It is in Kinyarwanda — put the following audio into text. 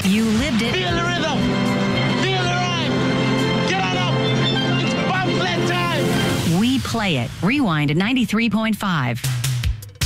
You lived it. Feel the rhythm. Feel the rhyme. Get on up. It's pamphlet time. We play it. Rewind at 93.5.